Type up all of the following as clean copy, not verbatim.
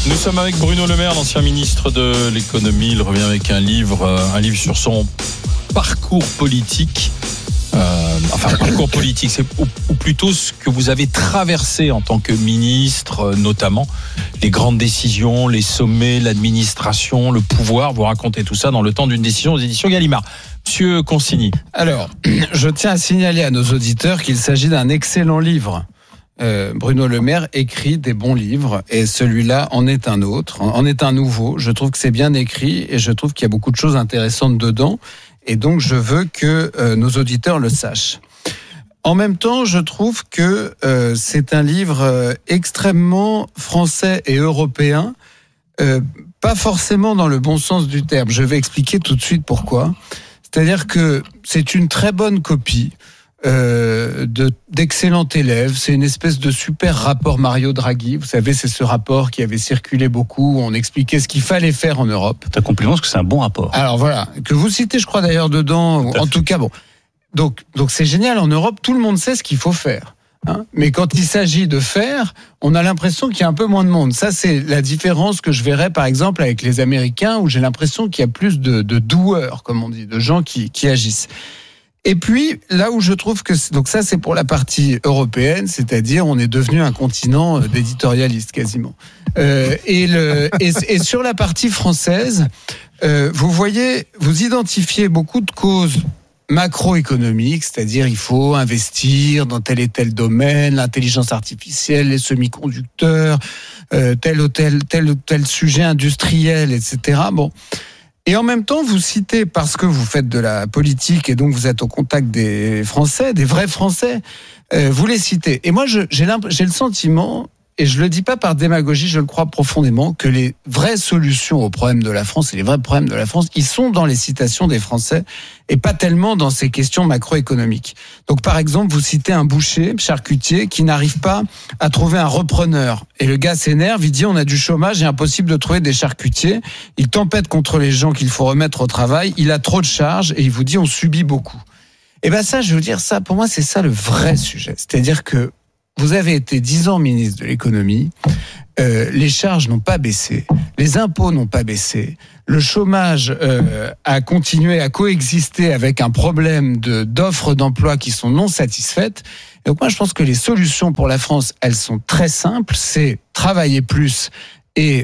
Nous sommes avec Bruno Le Maire, l'ancien ministre de l'économie. Il revient avec un livre sur son parcours politique. Parcours politique, c'est ou plutôt ce que vous avez traversé en tant que ministre, notamment les grandes décisions, les sommets, l'administration, le pouvoir. Vous racontez tout ça dans Le Temps d'une décision aux éditions Gallimard. Monsieur Consigny. Alors, je tiens à signaler à nos auditeurs qu'il s'agit d'un excellent livre. Bruno Le Maire écrit des bons livres et celui-là en est un autre, en est un nouveau. Je trouve que c'est bien écrit et je trouve qu'il y a beaucoup de choses intéressantes dedans et donc je veux que nos auditeurs le sachent. En même temps, je trouve que c'est un livre extrêmement français et européen, pas forcément dans le bon sens du terme. Je vais expliquer tout de suite pourquoi. C'est-à-dire que c'est une très bonne copie d'excellents élèves. C'est une espèce de super rapport Mario Draghi. Vous savez, c'est ce rapport qui avait circulé beaucoup, où on expliquait ce qu'il fallait faire en Europe. C'est un compliment parce que c'est un bon rapport. Alors voilà, que vous citez, je crois d'ailleurs dedans. En tout cas, bon. Donc c'est génial. En Europe, tout le monde sait ce qu'il faut faire. Mais quand il s'agit de faire, on a l'impression qu'il y a un peu moins de monde. Ça, c'est la différence que je verrais, par exemple, avec les Américains, où j'ai l'impression qu'il y a plus de doueurs, comme on dit, de gens qui agissent. Et puis, là où je trouve que... Donc ça, c'est pour la partie européenne, c'est-à-dire on est devenu un continent d'éditorialistes, quasiment. Et sur la partie française, vous identifiez beaucoup de causes macroéconomiques, c'est-à-dire il faut investir dans tel et tel domaine, l'intelligence artificielle, les semi-conducteurs, tel ou tel sujet industriel, etc. Bon. Et en même temps, vous citez, parce que vous faites de la politique et donc vous êtes au contact des Français, des vrais Français, vous les citez. Et moi, j'ai le sentiment, et je le dis pas par démagogie, je le crois profondément, que les vraies solutions aux problèmes de la France et les vrais problèmes de la France, ils sont dans les citations des Français et pas tellement dans ces questions macroéconomiques. Donc, par exemple, vous citez un boucher, charcutier, qui n'arrive pas à trouver un repreneur. Et le gars s'énerve, il dit on a du chômage et impossible de trouver des charcutiers. Il tempête contre les gens qu'il faut remettre au travail. Il a trop de charges et il vous dit on subit beaucoup. Et ben ça, je veux dire ça, pour moi, c'est ça le vrai sujet. C'est-à-dire que vous avez été 10 ans ministre de l'économie, les charges n'ont pas baissé, les impôts n'ont pas baissé, le chômage a continué à coexister avec un problème d'offres d'emploi qui sont non satisfaites. Et donc moi je pense que les solutions pour la France, elles sont très simples, c'est travailler plus et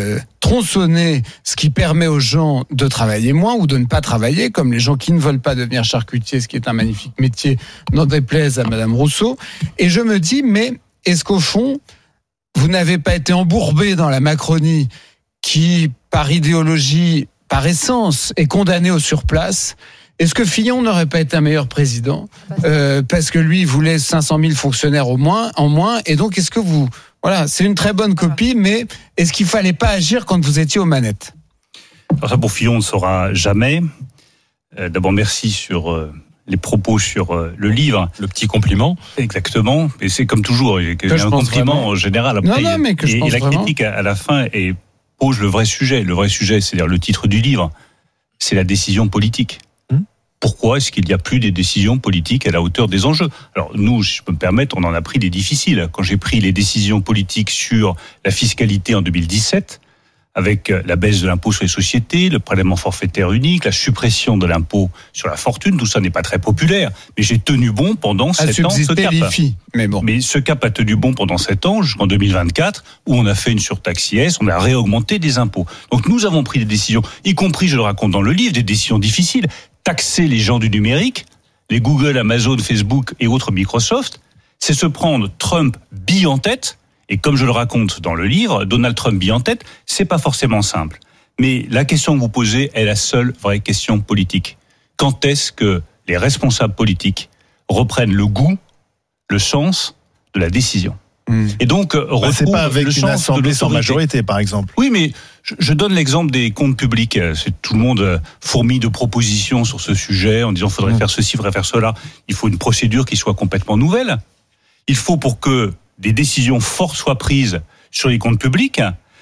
tronçonner ce qui permet aux gens de travailler moins ou de ne pas travailler, comme les gens qui ne veulent pas devenir charcutier, ce qui est un magnifique métier, n'en déplaise à Madame Rousseau. Et je me dis, mais est-ce qu'au fond, vous n'avez pas été embourbé dans la Macronie qui, par idéologie, par essence, est condamnée au surplace? Est-ce que Fillon n'aurait pas été un meilleur président parce que lui, il voulait 500 000 fonctionnaires en moins, et donc est-ce que vous... Voilà, c'est une très bonne copie, mais est-ce qu'il fallait pas agir quand vous étiez aux manettes? Alors ça, pour Fillon, on ne saura jamais. D'abord, merci sur les propos sur le livre. Le petit compliment. Exactement. Et c'est comme toujours, il y a un compliment vraiment en général. Après, non, mais que je pense et la vraiment. critique à la fin pose le vrai sujet. Le vrai sujet, c'est-à-dire le titre du livre, c'est la décision politique. Pourquoi est-ce qu'il n'y a plus des décisions politiques à la hauteur des enjeux? Alors nous, si je peux me permettre, on en a pris des difficiles. Quand j'ai pris les décisions politiques sur la fiscalité en 2017, avec la baisse de l'impôt sur les sociétés, le prélèvement forfaitaire unique, la suppression de l'impôt sur la fortune, tout ça n'est pas très populaire. Mais j'ai tenu bon pendant 7 ans ce cap. Mais ce cap a tenu bon pendant 7 ans, jusqu'en 2024, où on a fait une surtaxe IS, on a réaugmenté des impôts. Donc nous avons pris des décisions, y compris, je le raconte dans le livre, des décisions difficiles. Taxer les gens du numérique, les Google, Amazon, Facebook et autres Microsoft, c'est se prendre Trump bille en tête. Et comme je le raconte dans le livre, Donald Trump bille en tête, c'est pas forcément simple. Mais la question que vous posez est la seule vraie question politique. Quand est-ce que les responsables politiques reprennent le goût, le sens de la décision? Et donc, c'est pas avec une assemblée sans majorité, par exemple. Oui, mais je donne l'exemple des comptes publics. C'est tout le monde fourmille de propositions sur ce sujet en disant faudrait faire ceci, faudrait faire cela. Il faut une procédure qui soit complètement nouvelle. Il faut, pour que des décisions fortes soient prises sur les comptes publics,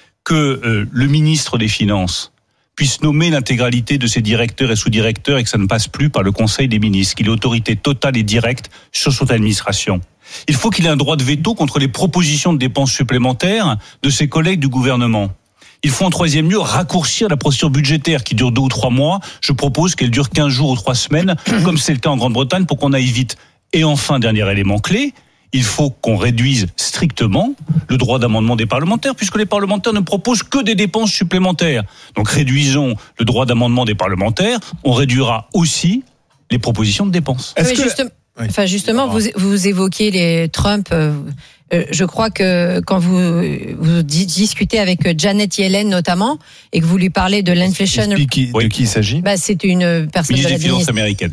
que le ministre des Finances puisse nommer l'intégralité de ses directeurs et sous-directeurs et que ça ne passe plus par le Conseil des ministres, qu'il ait autorité totale et directe sur son administration. Il faut qu'il ait un droit de veto contre les propositions de dépenses supplémentaires de ses collègues du gouvernement. Il faut en troisième lieu raccourcir la procédure budgétaire qui dure 2 ou 3 mois. Je propose qu'elle dure 15 jours ou 3 semaines, comme c'est le cas en Grande-Bretagne, pour qu'on aille vite. Et enfin, dernier élément clé, il faut qu'on réduise strictement le droit d'amendement des parlementaires, puisque les parlementaires ne proposent que des dépenses supplémentaires. Donc réduisons le droit d'amendement des parlementaires, on réduira aussi les propositions de dépenses. Justement, vous évoquez les Trump. Je crois que quand vous discutez avec Janet Yellen notamment et que vous lui parlez de l'inflation, de qui il s'agit? C'est une personne de la finances américaine,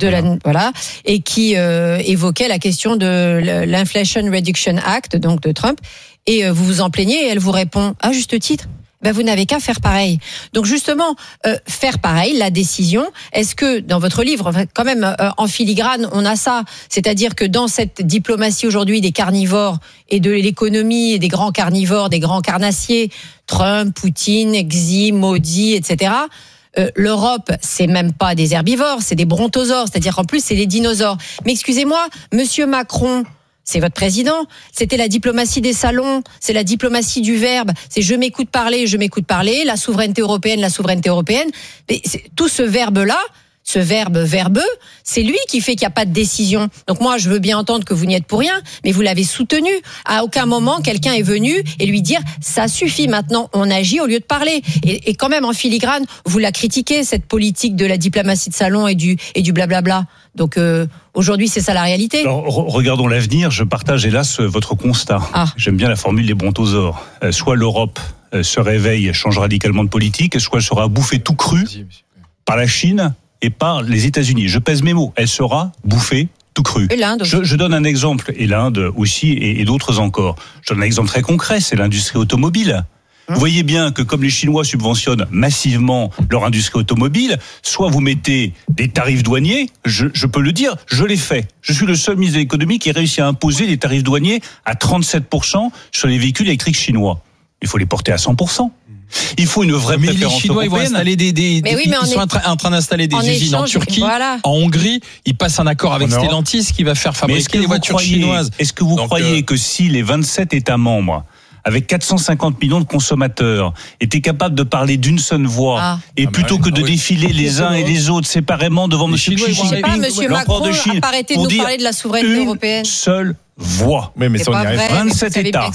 et qui évoquait la question de l'Inflation Reduction Act, donc de Trump. Et vous vous en plaignez et elle vous répond à juste titre. Vous n'avez qu'à faire pareil. Donc justement, faire pareil, la décision, est-ce que dans votre livre, quand même en filigrane, on a ça, c'est-à-dire que dans cette diplomatie aujourd'hui des carnivores et de l'économie et des grands carnivores, des grands carnassiers, Trump, Poutine, Xi, Modi, etc., l'Europe, c'est même pas des herbivores, c'est des brontosaures, c'est-à-dire qu'en plus, c'est les dinosaures. Mais excusez-moi, Monsieur Macron, c'est votre président. C'était la diplomatie des salons, c'est la diplomatie du verbe. C'est je m'écoute parler, la souveraineté européenne. Mais tout ce verbe-là, ce verbe verbeux, c'est lui qui fait qu'il n'y a pas de décision. Donc moi, je veux bien entendre que vous n'y êtes pour rien, mais vous l'avez soutenu. À aucun moment, quelqu'un est venu et lui dire « ça suffit, maintenant on agit au lieu de parler ». Et quand même, en filigrane, vous la critiquez, cette politique de la diplomatie de salon et du blablabla. Donc aujourd'hui, c'est ça la réalité. Alors, regardons l'avenir. Je partage hélas votre constat. J'aime bien la formule des brontosaures. Soit l'Europe se réveille, change radicalement de politique, soit elle sera bouffée tout cru par la Chine et par les États-Unis. Je pèse mes mots. Elle sera bouffée tout cru. Et l'Inde aussi. Je donne un exemple, et l'Inde aussi, et d'autres encore. Je donne un exemple très concret, c'est l'industrie automobile. Vous voyez bien que comme les Chinois subventionnent massivement leur industrie automobile, soit vous mettez des tarifs douaniers, je peux le dire, je l'ai fait. Je suis le seul ministre de l'économie qui a réussi à imposer des tarifs douaniers à 37% sur les véhicules électriques chinois. Il faut les porter à 100%. Il faut une vraie préférence les Chinois, européenne. Ils vont installer ils sont en train d'installer des usines en Turquie, en Hongrie. Ils passent un accord avec Stellantis qui va faire fabriquer les voitures chinoises. Est-ce que vous croyez que si les 27 États membres, avec 450 millions de consommateurs, étaient capables de parler d'une seule voix, et plutôt que de défiler les uns et les autres séparément devant M. Xi Jinping, Monsieur Macron, a arrêté de nous parler de la souveraineté européenne. Seule voix. Mais ça, on y arrive. 27 États,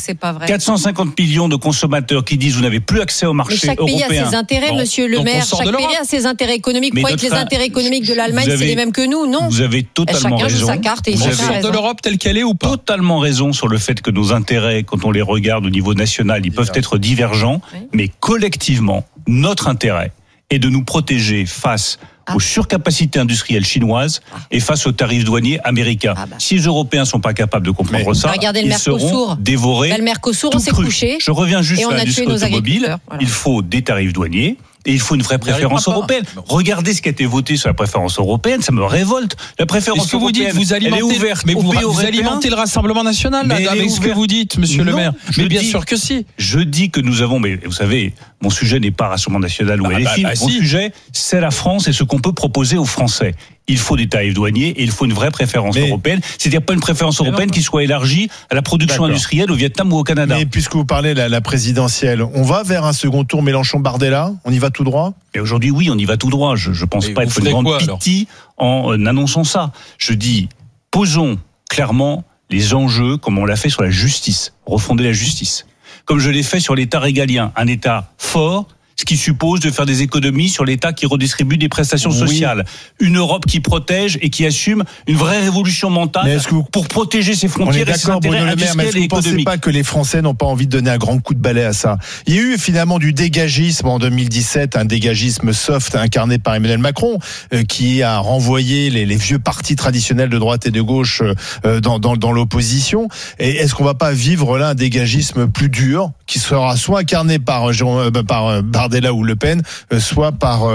450 millions de consommateurs qui disent vous n'avez plus accès au marché européen. Chaque pays a ses intérêts, monsieur le maire. Chaque pays a ses intérêts économiques. Vous croyez que les intérêts économiques de l'Allemagne, c'est les mêmes que nous? Non. Vous avez totalement raison. Chacun joue sa carte et chacun sort de l'Europe telle qu'elle est ou pas? Totalement raison sur le fait que nos intérêts, quand on les regarde au niveau national, ils peuvent être divergents, mais collectivement, notre intérêt est de nous protéger face aux surcapacités industrielles chinoises et face aux tarifs douaniers américains. Si les Européens ne sont pas capables de comprendre ça, ils seront dévorés. Le Mercosur, on s'est couché. Je reviens juste à l'industrie automobile. Il faut des tarifs douaniers. Et il faut une vraie préférence européenne. Regardez ce qui a été voté sur la préférence européenne, ça me révolte. La préférence européenne, elle est ouverte. Mais vous alimentez le Rassemblement national avec ce que vous dites, monsieur le maire. Mais bien sûr que si. Je dis que nous avons, mais vous savez, mon sujet n'est pas Rassemblement national ou LFI. Mon sujet, c'est la France et ce qu'on peut proposer aux Français. Il faut des tarifs douaniers et il faut une vraie préférence européenne. C'est-à-dire pas une préférence européenne qui soit élargie à la production industrielle au Vietnam ou au Canada. Mais puisque vous parlez de la présidentielle, on va vers un second tour Mélenchon-Bardella? On y va tout droit? Et aujourd'hui, oui, on y va tout droit. Je pense pas être une grande pitié en annonçant ça. Je dis, posons clairement les enjeux comme on l'a fait sur la justice, refonder la justice. Comme je l'ai fait sur l'État régalien, un État fort, ce qui suppose de faire des économies sur l'État qui redistribue des prestations sociales. Une Europe qui protège et qui assume une vraie révolution mentale pour protéger ses frontières et ses intérêts industriels et économiques. Vous ne pensez pas que les Français n'ont pas envie de donner un grand coup de balai à ça? Il y a eu finalement du dégagisme en 2017, un dégagisme soft incarné par Emmanuel Macron, qui a renvoyé les vieux partis traditionnels de droite et de gauche dans l'opposition. Et est-ce qu'on ne va pas vivre là un dégagisme plus dur, qui sera soit incarné par Bardella ou Le Pen, soit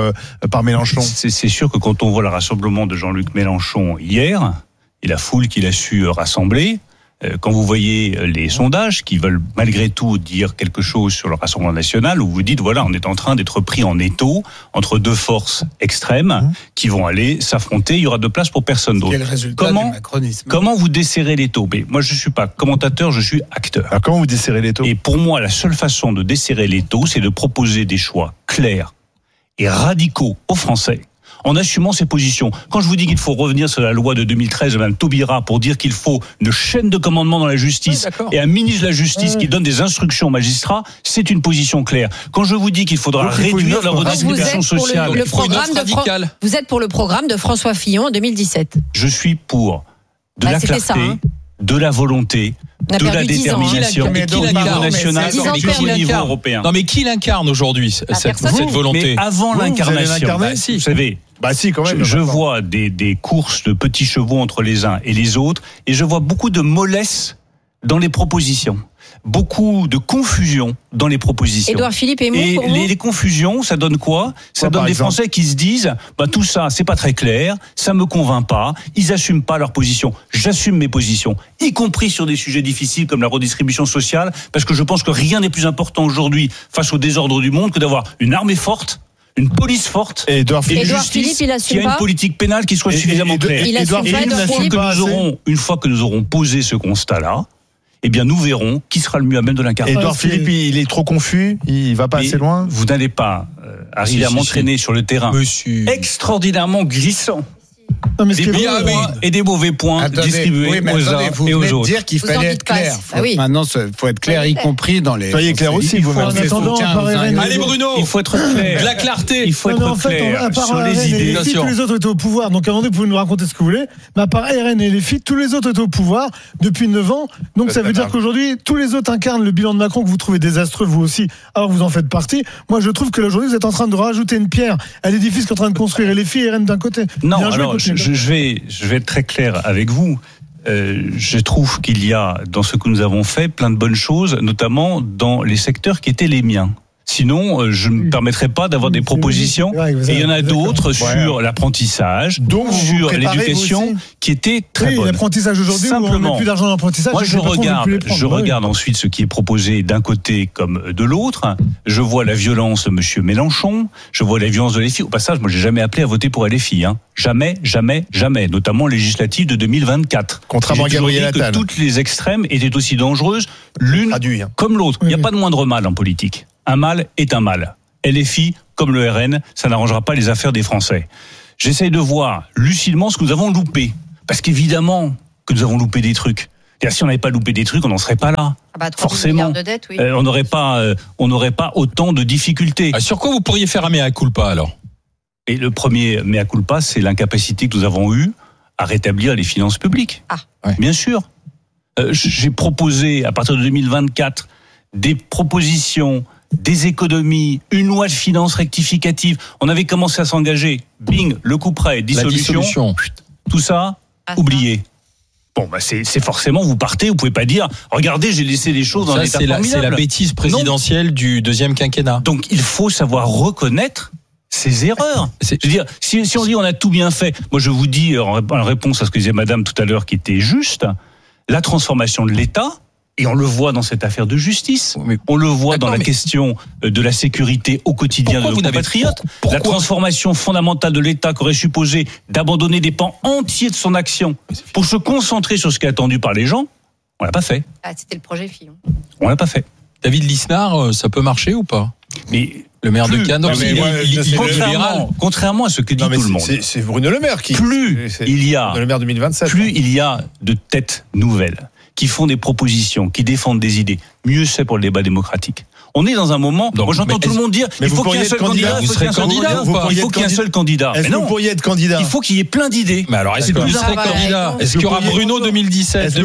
par Mélenchon? C'est sûr que quand on voit le rassemblement de Jean-Luc Mélenchon hier, et la foule qu'il a su rassembler, quand vous voyez les sondages qui veulent malgré tout dire quelque chose sur le Rassemblement national, où vous dites, voilà, on est en train d'être pris en étau entre deux forces extrêmes qui vont aller s'affronter, il y aura de place pour personne d'autre. Quel résultat du macronisme. Comment vous desserrez l'étau? Mais moi, je ne suis pas commentateur, je suis acteur. Alors, comment vous desserrez l'étau? Et pour moi, la seule façon de desserrer l'étau, c'est de proposer des choix clairs et radicaux aux Français, en assumant ses positions. Quand je vous dis qu'il faut revenir sur la loi de 2013 de Mme Taubira pour dire qu'il faut une chaîne de commandement dans la justice et un ministre de la Justice qui donne des instructions aux magistrats, c'est une position claire. Quand je vous dis qu'il faudra réduire la redistribution sociale, vous êtes pour le programme de François Fillon en 2017. Je suis pour de la clarté, de la volonté, de la détermination, au niveau national et au niveau européen. Non, mais qui l'incarne aujourd'hui, cette volonté? Mais avant l'incarnation, vous savez, quand même. Je vois des courses de petits chevaux entre les uns et les autres, et je vois beaucoup de mollesse dans les propositions. Beaucoup de confusion dans les propositions. Édouard Philippe est et les confusions, ça donne quoi? Ça donne des Français qui se disent, tout ça, c'est pas très clair, ça me convainc pas, ils assument pas leur position. J'assume mes positions, y compris sur des sujets difficiles comme la redistribution sociale, parce que je pense que rien n'est plus important aujourd'hui face au désordre du monde que d'avoir une armée forte, une police forte et une justice qui a une politique pénale qui soit suffisamment claire. Une fois que nous aurons posé ce constat-là, eh bien, nous verrons qui sera le mieux à même de l'incarner. Édouard Philippe, il est trop confus, il va pas assez loin. Vous n'allez pas arriver à m'entraîner sur le terrain extraordinairement glissant. Non, mais des mauvais points distribués aux uns et aux autres. Vous dire qu'il fallait être clair. Maintenant, il faut être clair, y compris dans les. Soyez clair aussi, vous-même. Allez, Bruno, il faut être clair. De la clarté. Il faut être clair sur les idées. Tous les autres étaient au pouvoir. Donc, à un moment donné, vous pouvez nous raconter ce que vous voulez. Mais à part RN et les filles, tous les autres étaient au pouvoir depuis 9 ans. Donc, ça veut dire qu'aujourd'hui, tous les autres incarnent le bilan de Macron que vous trouvez désastreux, vous aussi. Alors, vous en faites partie. Moi, je trouve que aujourd'hui, vous êtes en train de rajouter une pierre à l'édifice qu'est en train de construire et les filles et RN d'un côté. Non, alors, je vais être très clair avec vous. Je trouve qu'il y a dans ce que nous avons fait plein de bonnes choses, notamment dans les secteurs qui étaient les miens. Sinon, je ne me permettrais pas d'avoir des propositions. Et il y en a d'autres sur l'apprentissage, sur l'éducation, qui étaient très bonnes. L'apprentissage aujourd'hui, on ne met plus d'argent dans l'apprentissage. Moi, je regarde ensuite ce qui est proposé d'un côté comme de l'autre. Je vois la violence de M. Mélenchon. Je vois la violence de LFI. Au passage, moi, j'ai jamais appelé à voter pour LFI. Jamais, jamais, jamais. Notamment législative de 2024. Contrairement à Gabriel Attal. Toutes les extrêmes étaient aussi dangereuses, l'une comme l'autre. Il n'y a pas de moindre mal en politique. Un mal est un mal. LFI, comme le RN, ça n'arrangera pas les affaires des Français. J'essaye de voir lucidement ce que nous avons loupé. Parce qu'évidemment que nous avons loupé des trucs. Si on n'avait pas loupé des trucs, on n'en serait pas là. Forcément. De dette, oui. On n'aurait pas autant de difficultés. Sur quoi vous pourriez faire un mea culpa alors? Et le premier mea culpa, c'est l'incapacité que nous avons eue à rétablir les finances publiques. Bien sûr. J'ai proposé, à partir de 2024, des propositions, des économies, une loi de finances rectificative. On avait commencé à s'engager. Bing, le coup près, dissolution. Tout ça, oublié. Bon, c'est forcément, vous partez, vous pouvez pas dire, regardez, j'ai laissé les choses dans l'état formidable. C'est la bêtise présidentielle du deuxième quinquennat. Donc, il faut savoir reconnaître ses erreurs. Je veux dire, si on dit on a tout bien fait, moi je vous dis, en réponse à ce que disait madame tout à l'heure qui était juste, la transformation de l'État, et on le voit dans cette affaire de justice. On le voit dans la question de la sécurité au quotidien de nos compatriotes. La transformation fondamentale de l'État qui aurait supposé d'abandonner des pans entiers de son action pour se concentrer sur ce qui est attendu par les gens, on l'a pas fait. C'était le projet Fillon. On l'a pas fait. David Lisnard, ça peut marcher ou pas? Mais le maire de Cannes, contrairement à ce que dit tout le monde. C'est Bruno Le Maire qui. Plus il y a, Le Maire 2027. Plus il y a de têtes nouvelles qui font des propositions, qui défendent des idées, mieux c'est pour le débat démocratique. On est dans un moment. Moi, j'entends tout le monde dire il faut qu'il y ait un seul candidat. Vous serez candidat ou pas? Il faut qu'il y ait un seul candidat. Est-ce que vous pourriez être candidat? Il faut qu'il y ait plein d'idées. Mais alors, est-ce que vous serez candidat? Est-ce qu'il y aura Bruno 2017,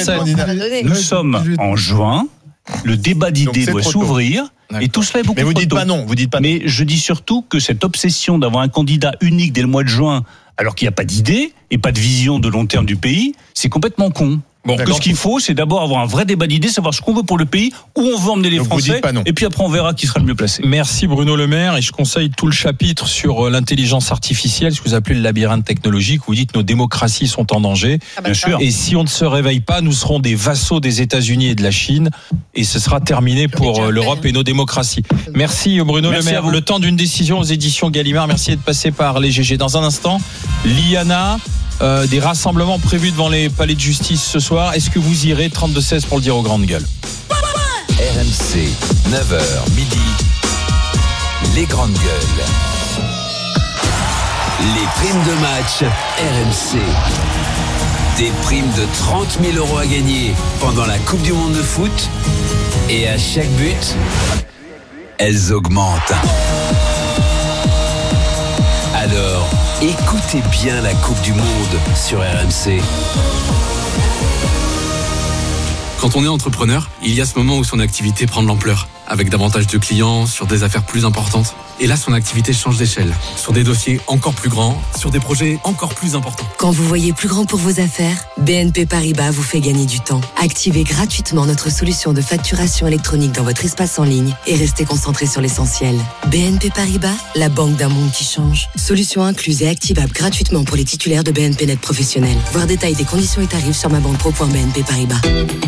2027? Nous sommes en juin. Le débat d'idées doit s'ouvrir. Et tout cela est beaucoup trop tôt. Mais vous dites pas non. Mais je dis surtout que cette obsession d'avoir un candidat unique dès le mois de juin, alors qu'il n'y a pas d'idée et pas de vision de long terme du pays, c'est complètement con. Bon, que ce qu'il faut, c'est d'abord avoir un vrai débat d'idées, savoir ce qu'on veut pour le pays, où on veut emmener les Donc, vous Français, dites pas non. et puis après on verra qui sera le mieux placé. Merci Bruno Le Maire, et je conseille tout le chapitre sur l'intelligence artificielle, ce que vous appelez le labyrinthe technologique, où vous dites que nos démocraties sont en danger. Bien sûr. Et si on ne se réveille pas, nous serons des vassaux des États-Unis et de la Chine, et ce sera terminé pour l'Europe et nos démocraties. Merci Bruno Merci Le à Maire. vous. Le temps d'une décision aux éditions Gallimard. Merci d'être passé par les GG. Dans un instant, l'IANA, des rassemblements prévus devant les palais de justice ce soir. Est-ce que vous irez 32-16 pour le dire aux grandes gueules? RMC, 9h midi, les grandes gueules. Les primes de match RMC. Des primes de 30 000 € à gagner pendant la Coupe du Monde de foot. Et à chaque but, elles augmentent. Alors, écoutez bien la Coupe du Monde sur RMC. Quand on est entrepreneur, il y a ce moment où son activité prend de l'ampleur, avec davantage de clients, sur des affaires plus importantes. Et là, son activité change d'échelle, sur des dossiers encore plus grands, sur des projets encore plus importants. Quand vous voyez plus grand pour vos affaires, BNP Paribas vous fait gagner du temps. Activez gratuitement notre solution de facturation électronique dans votre espace en ligne et restez concentré sur l'essentiel. BNP Paribas, la banque d'un monde qui change. Solution incluse et activable gratuitement pour les titulaires de BNP Net professionnels. Voir détails des conditions et tarifs sur mabanque.pro.bnp Paribas.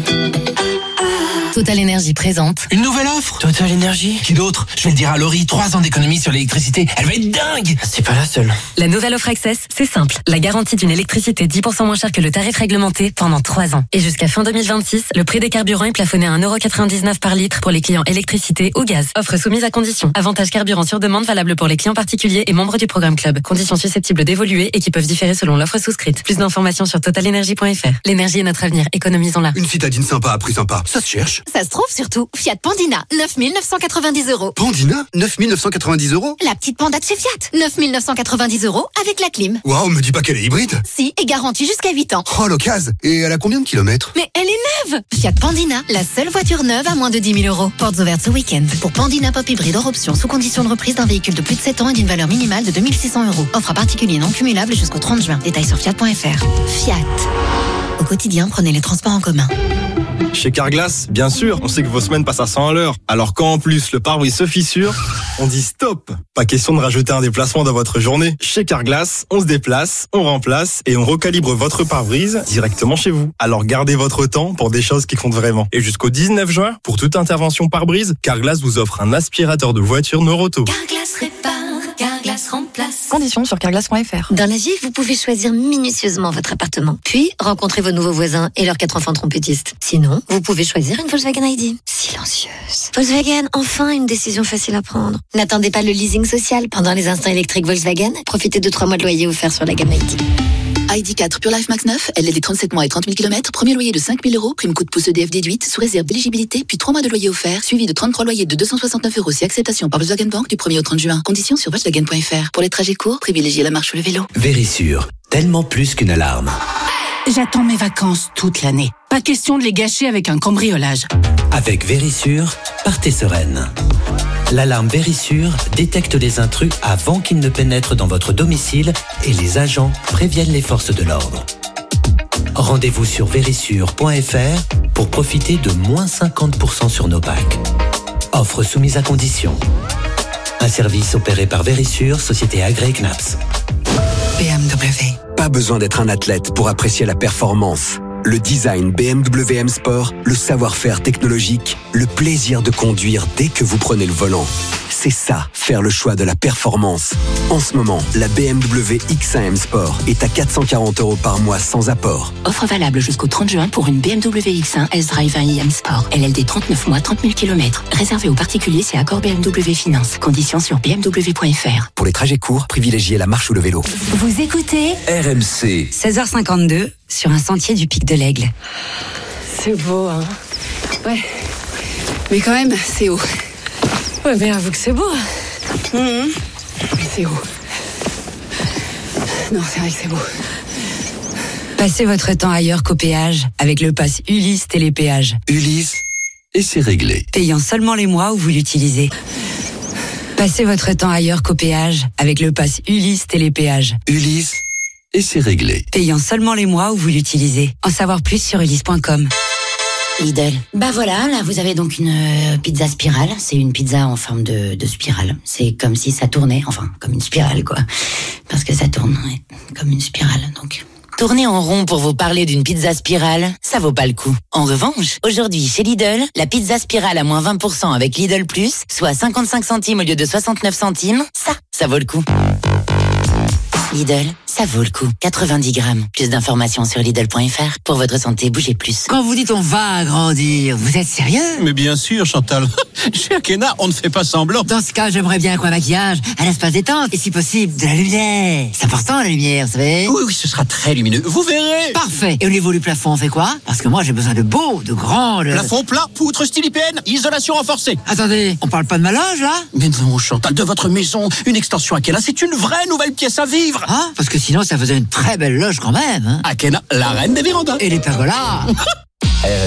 Total Énergie présente. Une nouvelle offre Total Énergie. Qui d'autre? Je vais le dire à Laurie, 3 ans d'économie sur l'électricité. Elle va être dingue. C'est pas la seule. La nouvelle offre Access, c'est simple. La garantie d'une électricité 10% moins chère que le tarif réglementé pendant 3 ans. Et jusqu'à fin 2026, le prix des carburants est plafonné à 1,99€ par litre pour les clients électricité ou gaz. Offre soumise à conditions. Avantage carburant sur demande valable pour les clients particuliers et membres du programme Club. Conditions susceptibles d'évoluer et qui peuvent différer selon l'offre souscrite. Plus d'informations sur totalenergie.fr. L'énergie est notre avenir. Économisons-la. Une citadine sympa à prix sympa. Ça se cherche. Ça se trouve surtout. Fiat Pandina, 9 990 €. Pandina 9 990 €. La petite Panda de chez Fiat, 9 990 € avec la clim. Waouh, me dis pas qu'elle est hybride. Si, et garantie jusqu'à 8 ans. Oh, l'occasion. Et elle a combien de kilomètres? Mais elle est neuve. Fiat Pandina, la seule voiture neuve à moins de 10 000 €. Portes ouvertes ce week-end. Pour Pandina Pop Hybride hors option, sous condition de reprise d'un véhicule de plus de 7 ans et d'une valeur minimale de 2 600 €. Offre à particulier non cumulable jusqu'au 30 juin. Détails sur fiat.fr. Fiat. Au quotidien, prenez les transports en commun. Chez Carglass, bien sûr, on sait que vos semaines passent à 100 à l'heure. Alors quand en plus le pare-brise se fissure, on dit stop. Pas question de rajouter un déplacement dans votre journée. Chez Carglass, on se déplace, on remplace et on recalibre votre pare-brise directement chez vous. Alors gardez votre temps pour des choses qui comptent vraiment. Et jusqu'au 19 juin, pour toute intervention pare-brise, Carglass vous offre un aspirateur de voiture Noroto. Carglass répare, Carglass remplace. Conditions sur carglass.fr. Dans la vie, vous pouvez choisir minutieusement votre appartement. Puis, rencontrer vos nouveaux voisins et leurs 4 enfants trompettistes. Sinon, vous pouvez choisir une Volkswagen ID. Silencieuse. Volkswagen, enfin une décision facile à prendre. N'attendez pas le leasing social. Pendant les instants électriques Volkswagen, profitez de 3 mois de loyer offerts sur la gamme ID. ID4 Pure Life Max 9, LLD 37 mois et 30 000 km, premier loyer de 5 000 €, prime coup de pouce EDF déduite, sous réserve d'éligibilité, puis 3 mois de loyer offert, suivi de 33 loyers de 269 € si acceptation par Volkswagen Bank du 1er au 30 juin. Conditions sur Volkswagen.fr. Pour les trajets courts, privilégiez la marche ou le vélo. Vérissure, tellement plus qu'une alarme. J'attends mes vacances toute l'année. Pas question de les gâcher avec un cambriolage. Avec Vérissure, partez sereine. L'alarme Vérissure détecte les intrus avant qu'ils ne pénètrent dans votre domicile et les agents préviennent les forces de l'ordre. Rendez-vous sur vérissure.fr pour profiter de moins 50% sur nos packs. Offre soumise à condition. Un service opéré par Vérissure, société agréée CNAPS. BMW. Pas besoin d'être un athlète pour apprécier la performance. Le design BMW M Sport, le savoir-faire technologique, le plaisir de conduire dès que vous prenez le volant. C'est ça, faire le choix de la performance. En ce moment, la BMW X1 M Sport est à 440 € par mois sans apport. Offre valable jusqu'au 30 juin pour une BMW X1 S-Drive 1i M Sport. LLD 39 mois, 30 000 km. Réservé aux particuliers, c'est accord BMW Finance. Conditions sur bmw.fr. Pour les trajets courts, privilégiez la marche ou le vélo. Vous écoutez RMC. 16h52 sur un sentier du Pic de l'Aigle. C'est beau, hein. Ouais. Mais quand même, c'est haut. Ouais, mais avoue que c'est beau. Mais c'est haut. Non, c'est vrai que c'est beau. Passez votre temps ailleurs qu'au péage avec le pass Ulysse Télépéage. Ulysse, et c'est réglé. Payant seulement les mois où vous l'utilisez. Passez votre temps ailleurs qu'au péage avec le pass Ulysse Télépéage. Ulysse, et c'est réglé. Payant seulement les mois où vous l'utilisez. En savoir plus sur ulysse.com. Lidl. Bah voilà, là vous avez donc une pizza spirale. C'est une pizza en forme de spirale. C'est comme si ça tournait, enfin comme une spirale quoi. Parce que ça tourne, ouais, comme une spirale donc. Tourner en rond pour vous parler d'une pizza spirale, ça vaut pas le coup. En revanche, aujourd'hui chez Lidl, la pizza spirale à moins 20% avec Lidl Plus, soit 55 centimes au lieu de 69 centimes, ça vaut le coup. Lidl, ça vaut le coup. 90 grammes. Plus d'informations sur Lidl.fr. Pour votre santé, bougez plus. Quand vous dites on va agrandir, vous êtes sérieux? Mais bien sûr, Chantal. Chez Arkena, on ne fait pas semblant. Dans ce cas, j'aimerais bien qu'un maquillage, un espace détente, et si possible, de la lumière. C'est important la lumière, vous savez? Oui, ce sera très lumineux. Vous verrez. Parfait. Et au niveau du plafond, on fait quoi? Parce que moi, j'ai besoin de beau, de grand. Plafond plat, poutre style IPN, isolation renforcée. Attendez, on parle pas de ma loge, là? Mais non, Chantal, de votre maison, une extension Arkena, c'est une vraie nouvelle pièce à vivre. Ah, parce que sinon, ça faisait une très belle loge quand même. Hein. Arkena, la reine des vérandas. Et les pergolas.